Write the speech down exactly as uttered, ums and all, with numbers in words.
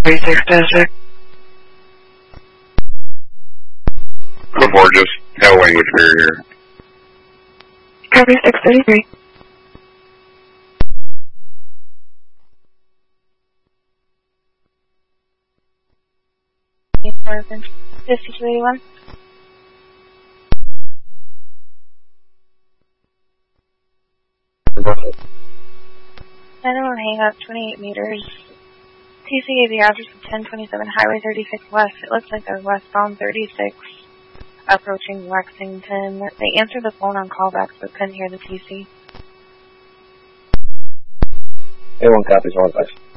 six Desert. Before just no language barrier. Copy six thirty-three. fifty-two eighty-one. I don't want to hang up twenty-eight meters. T C gave the address of ten twenty-seven Highway thirty-six West. It looks like they're westbound thirty-six, approaching Lexington. They answered the phone on callbacks but couldn't hear the T C. A one copies, one five.